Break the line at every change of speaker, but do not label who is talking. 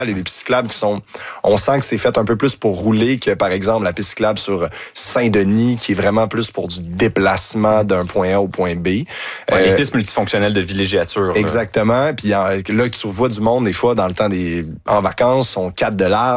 Et des pistes cyclables on sent que c'est fait un peu plus pour rouler que, par exemple, la piste cyclable sur Saint-Denis, qui est vraiment plus pour du déplacement d'un point A au point B.
Les pistes multifonctionnelles de villégiature.
Exactement. Puis là, tu vois du monde, des fois, dans le temps en vacances, sont 4 de large.